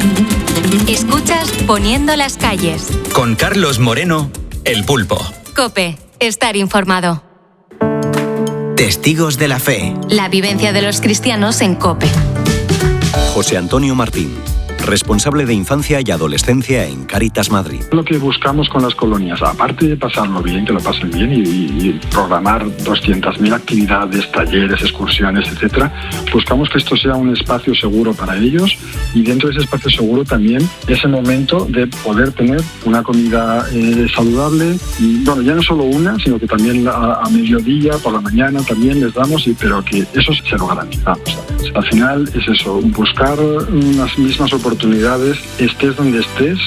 Escuchas Poniendo las calles. Con Carlos Moreno, El Pulpo. COPE. Estar informado. Testigos de la fe. La vivencia de los cristianos en COPE. José Antonio Martín, responsable de infancia y adolescencia en Cáritas Madrid. Lo que buscamos con las colonias, aparte de pasarlo bien, que lo pasen bien y programar 200.000 actividades, talleres, excursiones, etcétera, buscamos que esto sea un espacio seguro para ellos y dentro de ese espacio seguro también ese momento de poder tener una comida saludable y, bueno, ya no solo una, sino que también a mediodía, por la mañana también les damos, pero que eso se lo garantizamos, ¿sabes? Al final es eso, buscar unas mismas oportunidades, estés donde estés.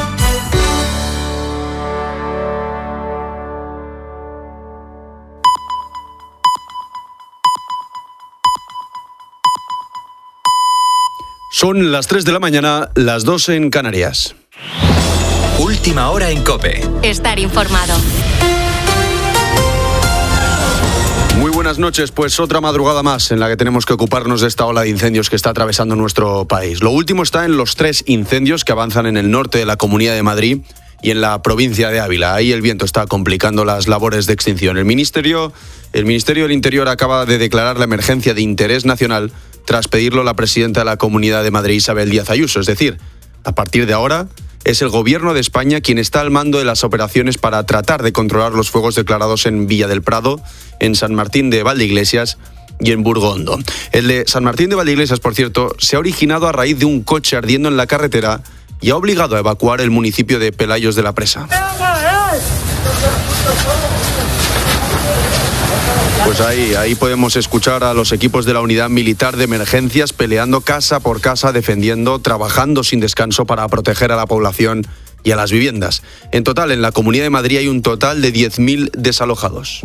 Son las 3 de la mañana, las 2 en Canarias. Última hora en COPE. Estar informado. Muy buenas noches, pues otra madrugada más en la que tenemos que ocuparnos de esta ola de incendios que está atravesando nuestro país. Lo último está en los 3 incendios que avanzan en el norte de la Comunidad de Madrid y en la provincia de Ávila. Ahí el viento está complicando las labores de extinción. El Ministerio del Interior acaba de declarar la emergencia de interés nacional tras pedirlo la presidenta de la Comunidad de Madrid, Isabel Díaz Ayuso. Es decir, a partir de ahora es el Gobierno de España quien está al mando de las operaciones para tratar de controlar los fuegos declarados en Villa del Prado, en San Martín de Valdeiglesias y en Burgondo. El de San Martín de Valdeiglesias, por cierto, se ha originado a raíz de un coche ardiendo en la carretera y ha obligado a evacuar el municipio de Pelayos de la Presa. Pues ahí podemos escuchar a los equipos de la Unidad Militar de Emergencias peleando casa por casa, defendiendo, trabajando sin descanso para proteger a la población y a las viviendas. En total, en la Comunidad de Madrid hay un total de 10.000 desalojados.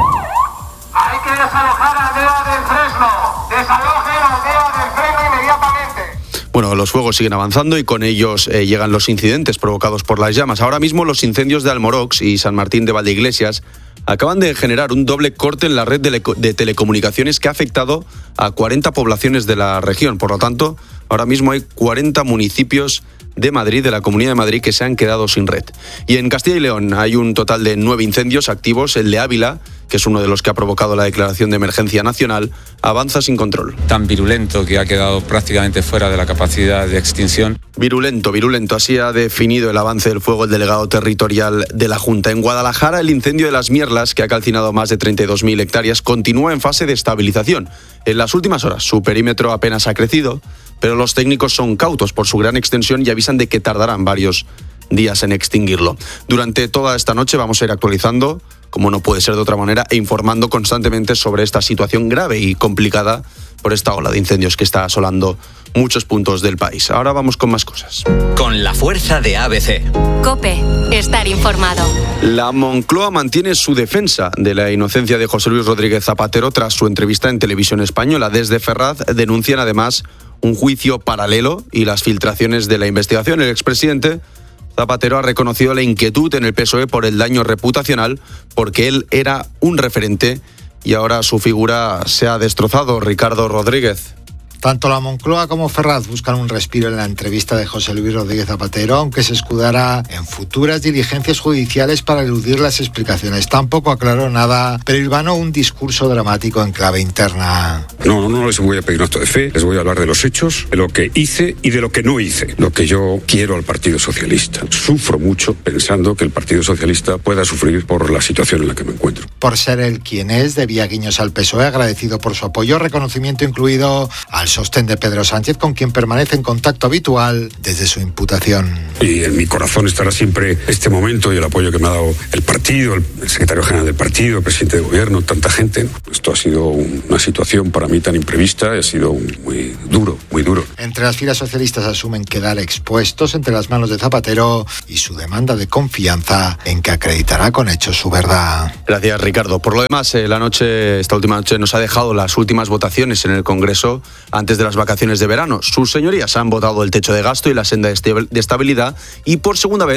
Hay que desalojar a Aldea del Fresno. Desalojen a Aldea del Fresno inmediatamente. Bueno, los fuegos siguen avanzando y con ellos llegan los incidentes provocados por las llamas. Ahora mismo los incendios de Almorox y San Martín de Valdeiglesias acaban de generar un doble corte en la red de telecomunicaciones que ha afectado a 40 poblaciones de la región. Por lo tanto, ahora mismo hay 40 municipios de Madrid, de la Comunidad de Madrid, que se han quedado sin red. Y en Castilla y León hay un total de 9 incendios activos. El de Ávila, que es uno de los que ha provocado la declaración de emergencia nacional, avanza sin control. Tan virulento que ha quedado prácticamente fuera de la capacidad de extinción. Virulento. Así ha definido el avance del fuego el delegado territorial de la Junta. En Guadalajara, el incendio de Las Mierlas, que ha calcinado más de 32.000 hectáreas, continúa en fase de estabilización. En las últimas horas, su perímetro apenas ha crecido, pero los técnicos son cautos por su gran extensión y avisan de que tardarán varios días en extinguirlo. Durante toda esta noche vamos a ir actualizando, como no puede ser de otra manera, e informando constantemente sobre esta situación grave y complicada por esta ola de incendios que está asolando muchos puntos del país. Ahora vamos con más cosas. Con la fuerza de ABC. COPE. Estar informado. La Moncloa mantiene su defensa de la inocencia de José Luis Rodríguez Zapatero tras su entrevista en Televisión Española. Desde Ferraz denuncian además un juicio paralelo y las filtraciones de la investigación. El expresidente Zapatero ha reconocido la inquietud en el PSOE por el daño reputacional, porque él era un referente y ahora su figura se ha destrozado. Ricardo Rodríguez. Tanto la Moncloa como Ferraz buscan un respiro en la entrevista de José Luis Rodríguez Zapatero, aunque se escudara en futuras diligencias judiciales para eludir las explicaciones. Tampoco aclaró nada, pero hilvanó un discurso dramático en clave interna. No les voy a pedir un acto de fe, les voy a hablar de los hechos, de lo que hice y de lo que no hice. Lo que yo quiero al Partido Socialista. Sufro mucho pensando que el Partido Socialista pueda sufrir por la situación en la que me encuentro. Por ser él quien es, debía guiños al PSOE, agradecido por su apoyo, reconocimiento incluido al sostén de Pedro Sánchez, con quien permanece en contacto habitual desde su imputación. Y en mi corazón estará siempre este momento y el apoyo que me ha dado el partido, el secretario general del partido, el presidente de gobierno, tanta gente. Esto ha sido una situación para mí tan imprevista y ha sido muy duro, muy duro. Entre las filas socialistas asumen quedar expuestos entre las manos de Zapatero y su demanda de confianza en que acreditará con hechos su verdad. Gracias, Ricardo. Por lo demás, esta última noche nos ha dejado las últimas votaciones en el Congreso antes de las vacaciones de verano. Sus señorías han votado el techo de gasto y la senda de estabilidad y por segunda vez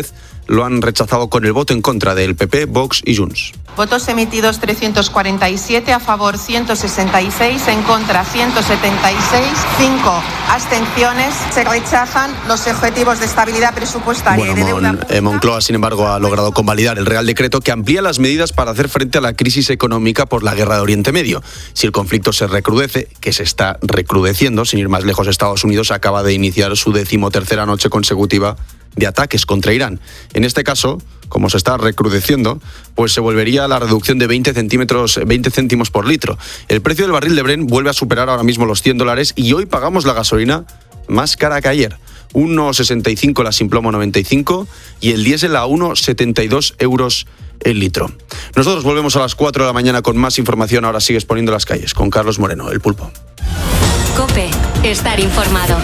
lo han rechazado con el voto en contra del PP, Vox y Junts. Votos emitidos 347, a favor 166, en contra 176, 5 abstenciones. Se rechazan los objetivos de estabilidad presupuestaria y de deuda pública. Moncloa, sin embargo, ha logrado convalidar el Real Decreto que amplía las medidas para hacer frente a la crisis económica por la guerra de Oriente Medio. Si el conflicto se recrudece, que se está recrudeciendo, sin ir más lejos, Estados Unidos acaba de iniciar su 13ª noche consecutiva de ataques contra Irán. En este caso, como se está recrudeciendo, pues se volvería a la reducción de 20 céntimos por litro. El precio del barril de Brent vuelve a superar ahora mismo los $100 y hoy pagamos la gasolina más cara que ayer. 1,65 la sin plomo 95 y el diésel a 1,72 euros el litro. Nosotros volvemos a las 4 de la mañana con más información. Ahora sigues poniendo las calles con Carlos Moreno, el Pulpo. COPE, estar informado.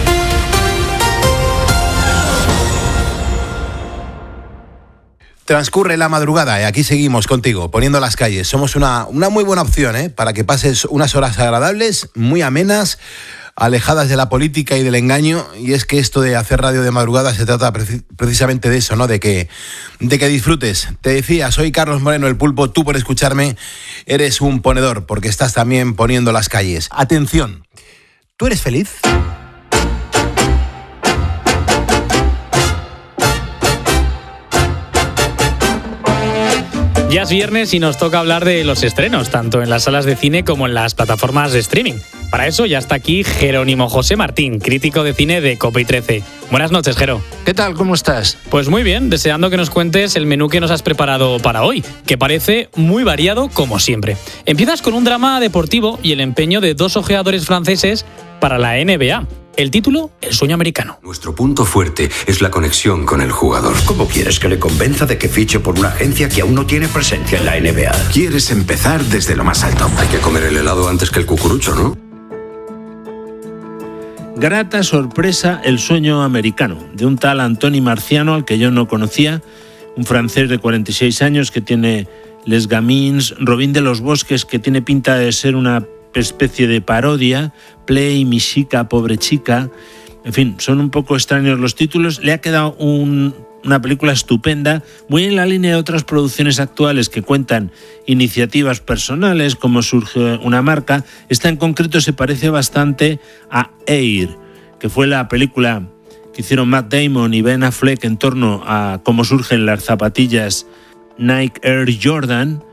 Transcurre la madrugada y aquí seguimos contigo, poniendo las calles. Somos una muy buena opción, para que pases unas horas agradables, muy amenas, alejadas de la política y del engaño. Y es que esto de hacer radio de madrugada se trata precisamente de eso, ¿no? De que disfrutes. Te decía, soy Carlos Moreno, el Pulpo. Tú, por escucharme, eres un ponedor, porque estás también poniendo las calles. Atención, ¿tú eres feliz? Ya es viernes y nos toca hablar de los estrenos, tanto en las salas de cine como en las plataformas de streaming. Para eso ya está aquí Jerónimo José Martín, crítico de cine de COPE y 13. Buenas noches, Jero. ¿Qué tal? ¿Cómo estás? Pues muy bien, deseando que nos cuentes el menú que nos has preparado para hoy, que parece muy variado como siempre. Empiezas con un drama deportivo y el empeño de dos ojeadores franceses para la NBA. El título, El sueño americano. Nuestro punto fuerte es la conexión con el jugador. ¿Cómo quieres que le convenza de que fiche por una agencia que aún no tiene presencia en la NBA? Quieres empezar desde lo más alto. Hay que comer el helado antes que el cucurucho, ¿no? Grata sorpresa, El sueño americano, de un tal Antoni Marciano, al que yo no conocía, un francés de 46 años que tiene Les Gamins, Robin de los Bosques, que tiene pinta de ser una especie de parodia, Play, Mi chica, pobre chica, en fin, son un poco extraños los títulos. Le ha quedado una película estupenda, muy en la línea de otras producciones actuales que cuentan iniciativas personales, cómo surge una marca. Esta en concreto se parece bastante a Air, que fue la película que hicieron Matt Damon y Ben Affleck en torno a cómo surgen las zapatillas Nike Air Jordan.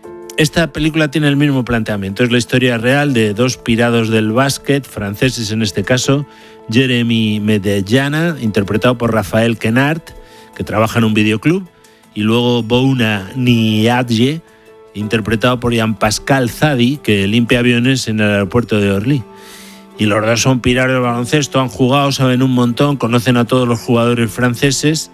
Esta película tiene el mismo planteamiento. Es la historia real de dos pirados del básquet, franceses en este caso, Jeremy Medellana, interpretado por Raphael Quenard, que trabaja en un videoclub, y luego Bouna Niadje, interpretado por Jean-Pascal Zadi, que limpia aviones en el aeropuerto de Orly. Y los dos son pirados del baloncesto, han jugado, saben un montón, conocen a todos los jugadores franceses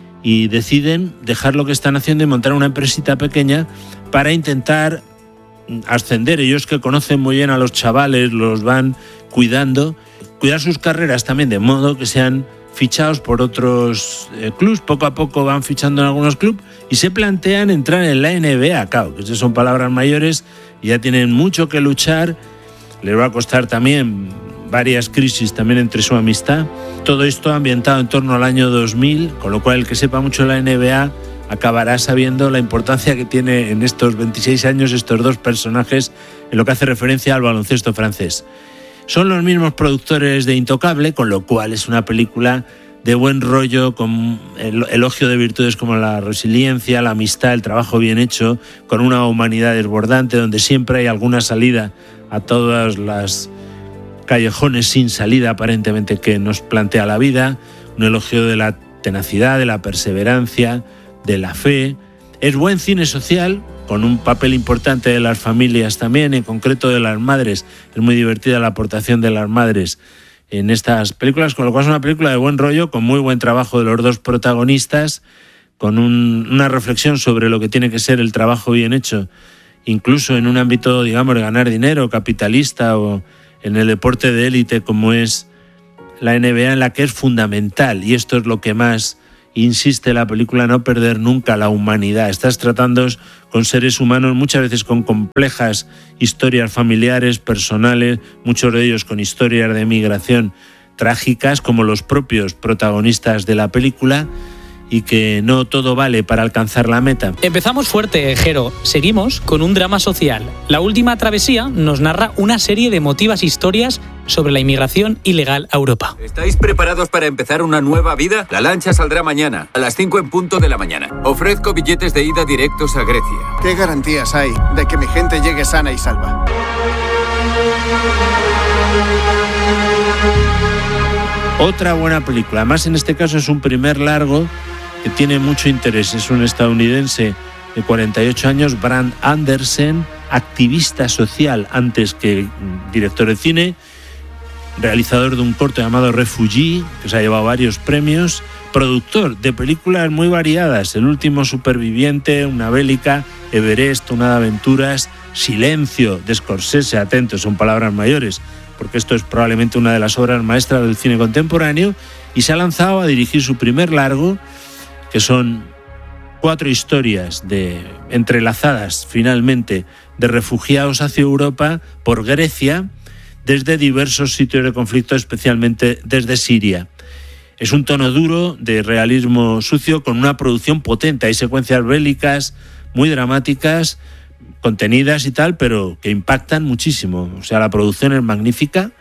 y deciden dejar lo que están haciendo y montar una empresita pequeña para intentar ascender. Ellos, que conocen muy bien a los chavales, los van cuidar sus carreras también, de modo que sean fichados por otros clubs. Poco a poco van fichando en algunos clubes y se plantean entrar en la NBA. Claro, que esas son palabras mayores y ya tienen mucho que luchar. Les va a costar también varias crisis también entre su amistad. Todo esto ambientado en torno al año 2000, con lo cual el que sepa mucho de la NBA acabará sabiendo la importancia que tiene en estos 26 años estos dos personajes en lo que hace referencia al baloncesto francés. Son los mismos productores de Intocable, con lo cual es una película de buen rollo, con el elogio de virtudes como la resiliencia, la amistad, el trabajo bien hecho, con una humanidad desbordante, donde siempre hay alguna salida a todas las callejones sin salida aparentemente que nos plantea la vida, un elogio de la tenacidad, de la perseverancia, de la fe. Es buen cine social, con un papel importante de las familias también, en concreto de las madres. Es muy divertida la aportación de las madres en estas películas, con lo cual es una película de buen rollo, con muy buen trabajo de los dos protagonistas, con una reflexión sobre lo que tiene que ser el trabajo bien hecho, incluso en un ámbito, digamos, de ganar dinero, capitalista, o en el deporte de élite como es la NBA, en la que es fundamental, y esto es lo que más insiste la película, no perder nunca la humanidad. Estás tratando con seres humanos, muchas veces con complejas historias familiares, personales, muchos de ellos con historias de migración trágicas, como los propios protagonistas de la película, y que no todo vale para alcanzar la meta. Empezamos fuerte, Jero. Seguimos con un drama social. La última travesía nos narra una serie de emotivas historias sobre la inmigración ilegal a Europa. ¿Estáis preparados para empezar una nueva vida? La lancha saldrá mañana, a las 5 en punto de la mañana. Ofrezco billetes de ida directos a Grecia. ¿Qué garantías hay de que mi gente llegue sana y salva? Otra buena película, además en este caso es un primer largo que tiene mucho interés. Es un estadounidense de 48 años, Brad Anderson, activista social antes que director de cine, realizador de un corto llamado Refugee, que se ha llevado varios premios, productor de películas muy variadas, El último superviviente, una bélica, Everest, una de aventuras, Silencio, de Scorsese, atentos, son palabras mayores, porque esto es probablemente una de las obras maestras del cine contemporáneo, y se ha lanzado a dirigir su primer largo, que son 4 historias entrelazadas finalmente de refugiados hacia Europa por Grecia desde diversos sitios de conflicto, especialmente desde Siria. Es un tono duro de realismo sucio con una producción potente. Hay secuencias bélicas muy dramáticas, contenidas y tal, pero que impactan muchísimo. O sea, la producción es magnífica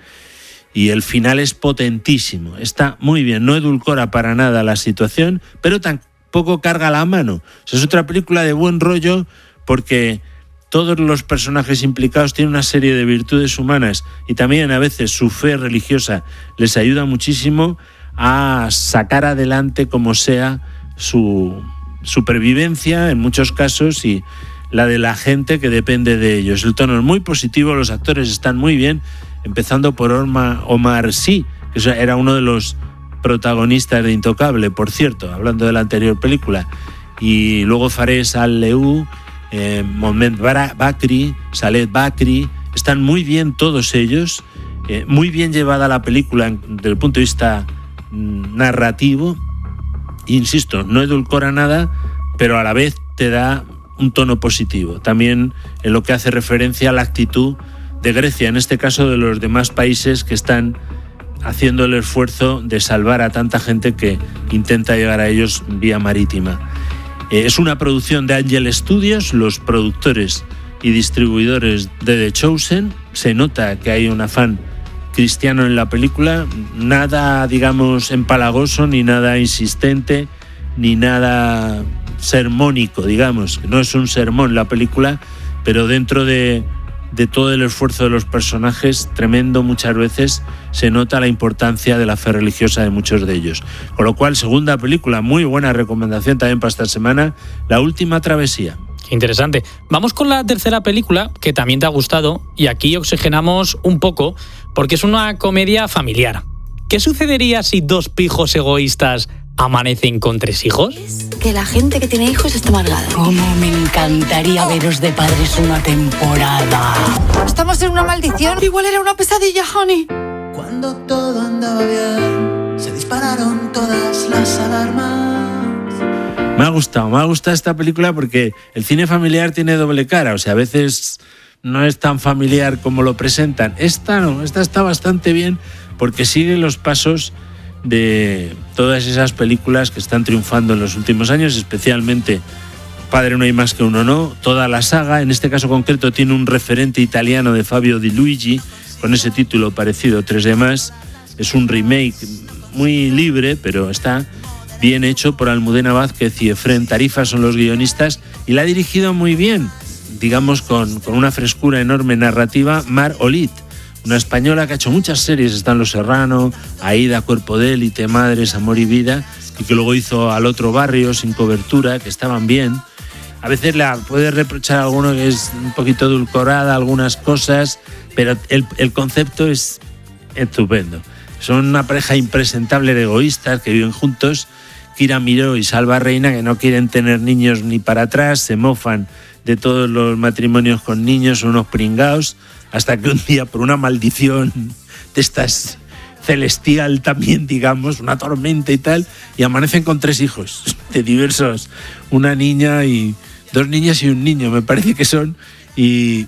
y el final es potentísimo. Está muy bien, no edulcora para nada la situación, pero tampoco carga la mano. O sea, es otra película de buen rollo porque todos los personajes implicados tienen una serie de virtudes humanas y también a veces su fe religiosa les ayuda muchísimo a sacar adelante como sea su supervivencia en muchos casos y la de la gente que depende de ellos. El tono es muy positivo, los actores están muy bien, empezando por Omar Sy, que era uno de los protagonistas de Intocable, por cierto, hablando de la anterior película, y luego Fares Al-Leou, Mohamed Bakri, Saleh Bakri, están muy bien todos ellos, muy bien llevada la película desde el punto de vista narrativo, insisto, no edulcora nada, pero a la vez te da un tono positivo, también en lo que hace referencia a la actitud de Grecia, en este caso de los demás países que están haciendo el esfuerzo de salvar a tanta gente que intenta llegar a ellos vía marítima. Es una producción de Angel Studios, los productores y distribuidores de The Chosen. Se nota que hay un afán cristiano en la película, nada, digamos, empalagoso, ni nada insistente, ni nada sermónico, digamos. No es un sermón la película, pero dentro de todo el esfuerzo de los personajes, tremendo muchas veces, se nota la importancia de la fe religiosa de muchos de ellos. Con lo cual, segunda película, muy buena recomendación también para esta semana, La última travesía. Interesante. Vamos con la tercera película, que también te ha gustado, y aquí oxigenamos un poco, porque es una comedia familiar. ¿Qué sucedería si 2 pijos egoístas amanecen con 3 hijos? Que la gente que tiene hijos está amargada. Cómo me encantaría veros de padres una temporada. Estamos en una maldición. Igual era una pesadilla, honey. Cuando todo andaba bien, se dispararon todas las alarmas. Me ha gustado esta película porque el cine familiar tiene doble cara. O sea, a veces no es tan familiar como lo presentan. Esta no, esta está bastante bien porque sigue los pasos de todas esas películas que están triunfando en los últimos años, especialmente Padre no hay más que uno, no, toda la saga. En este caso concreto tiene un referente italiano de Fabio Di Luigi con ese título parecido, 3 de más. Es un remake muy libre, pero está bien hecho por Almudena Vázquez y Efrén Tarifa, son los guionistas, y la ha dirigido muy bien, digamos con una frescura enorme narrativa, Mar Olit, una española que ha hecho muchas series, están Los Serrano, Aída, Cuerpo de élite, Madres, Amor y Vida, y que luego hizo Al otro barrio, Sin cobertura, que estaban bien. A veces le puede reprochar a alguno que es un poquito edulcorada algunas cosas, pero el concepto es estupendo. Son una pareja impresentable de egoístas que viven juntos, Kira Miró y Salva Reina, que no quieren tener niños ni para atrás, se mofan de todos los matrimonios con niños, son unos pringaos, hasta que un día, por una maldición de estas celestial también, digamos, una tormenta y tal, y amanecen con 3 hijos de diversos, una niña y 2 niñas y un niño, me parece que son, y